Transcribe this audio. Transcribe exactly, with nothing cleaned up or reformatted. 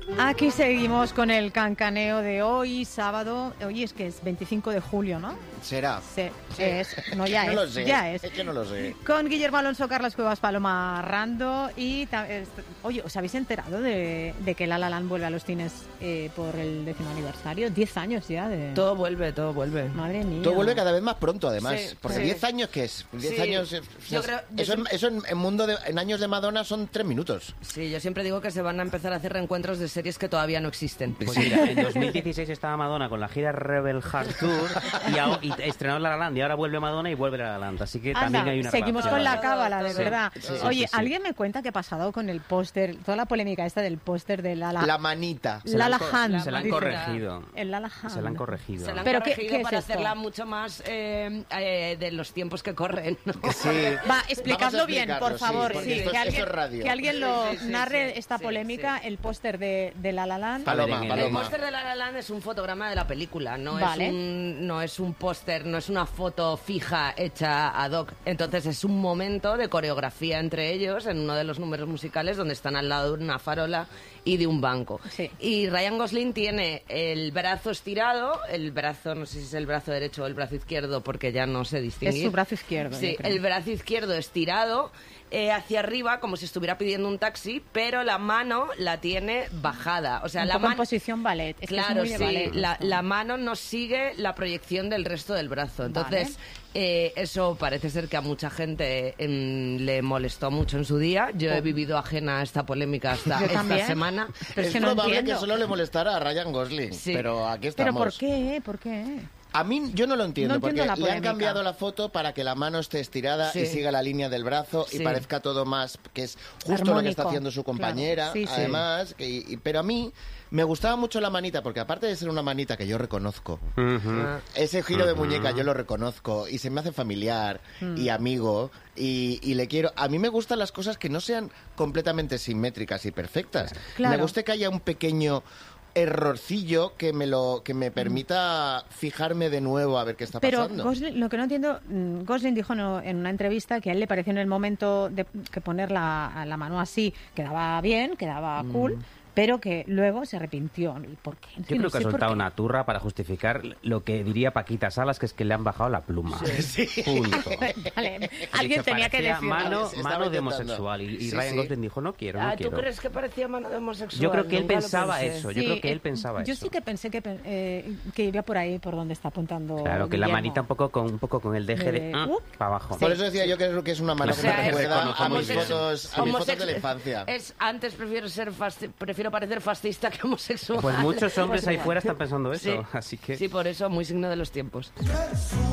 Aquí seguimos con el cancaneo de hoy, sábado. Hoy es que es veinticinco de julio, ¿no? ¿Será? Sí, Sí. es. No, ya no es. Lo sé. Ya es. Es que no lo sé. Con Guillermo Alonso, Carlas Cuevas, Paloma Rando y... Oye, ¿os habéis enterado de, de que La La Land vuelve a los cines eh, por el décimo aniversario? Diez años ya de... Todo vuelve, todo vuelve. Madre mía. Todo vuelve cada vez más pronto, además. Sí, porque sí. diez años, ¿qué es? diez Sí. años... eh, Yo creo- eso, yo en, eso en, en mundo de, en años de Madonna son tres minutos. Sí, yo siempre digo que se van a empezar a hacer reencuentros de series que todavía no existen. Pues mira, en dos mil dieciséis estaba Madonna con la gira Rebel Heart Tour y, ahora, y estrenó La La Land y ahora vuelve Madonna y vuelve La La Land. Así que Anda, también hay una seguimos relación. con la cábala, de Sí. verdad. Sí, sí, Oye, sí, sí. ¿alguien me cuenta qué ha pasado con el póster? Toda la polémica esta del póster de La La... La manita. Se La la La han co- Hand. Se la han dice. corregido. El La La Hand. Se la han corregido. Se la han ¿Pero qué- corregido qué es para esto? hacerla mucho más eh, eh, de los tiempos que corren, ¿no? Sí. Va, explicadlo Vamos a bien, explicarlo, por favor. sí, porque sí, esto, que, es- alguien, esto es radio. que alguien lo Sí, sí, sí, narre sí, esta sí, polémica, sí. el póster de, de La La Land. Paloma, El El Paloma. póster de La La Land es un fotograma de la película, no Vale. es un, no es un póster, no es una foto fija hecha ad hoc. Entonces es un momento de coreografía entre ellos en uno de los números musicales donde están al lado de una farola y de un banco. Sí. Y Ryan Gosling tiene el brazo estirado, el brazo, no sé si es el brazo derecho o el brazo izquierdo porque ya no sé distinguir. Es su brazo izquierdo, Sí, yo creo. el brazo izquierdo estirado eh, hacia arriba como si estuviera pidiendo un taxi, pero la mano la tiene bajada. O sea, Un la poco en mano... posición ballet. Es que es Claro, muy de sí, ballet la, esto. la mano no sigue la proyección del resto del brazo. Entonces, eh, eso parece ser que a mucha gente em, le molestó mucho en su día. Yo he vivido ajena a esta polémica hasta Yo esta también. semana. Pero es es que no probable entiendo. que solo le molestara a Ryan Gosling, Sí. pero aquí ¿Pero estamos. por qué? ¿Por qué? A mí yo no lo entiendo, No entiendo porque la le han polémica. cambiado la foto para que la mano esté estirada Sí. y siga la línea del brazo y Sí. parezca todo más, que es justo lo que está Armónico. haciendo su compañera, Claro. Sí, sí. además. Que, y- pero a mí me gustaba mucho la manita, porque aparte de ser una manita que yo reconozco, Ujú. Ah, ese giro de muñeca yo lo reconozco y se me hace familiar Mm. y amigo y, y le quiero. A mí me gustan las cosas que no sean completamente simétricas y perfectas. Claro. Me gusta que haya un pequeño errorcillo que me lo que me permita fijarme de nuevo a ver qué está Pero pasando. Gosling, lo que no entiendo, mm, Gosling dijo no- en una entrevista que a él le pareció en el momento de que poner la, la mano así quedaba bien, quedaba Mm. cool, pero que luego se arrepintió. ¿Y por qué? Yo creo que ha soltado una turra para justificar lo que diría Paquita Salas, que es que le han bajado la pluma. Punto. Vale, Ha alguien dicho, tenía que parecía decirlo. Mano, Estaba mano de intentando. homosexual. Y, y Sí, Ryan sí. Gosling dijo, no quiero, no Ah, ¿tú quiero. crees que parecía mano de homosexual? Yo creo que él Nunca lo pensaba pensé. eso. Yo creo que él pensaba yo eso. sí que pensé que, pen- eh, que iría por ahí, por donde está apuntando Claro, que la Guillermo. manita un poco con, un poco con el deje de... De- ah, uh, para abajo. Por eso decía yo que creo que es una mano O que sea, me es- recuerda a mis homosexual. fotos, a mis fotos de la Homosex- infancia. Es antes prefiero ser fasti- prefiero parecer fascista que homosexual. Pues muchos hombres ahí fuera están pensando eso, Sí. así que... Sí, por eso muy signo de los tiempos.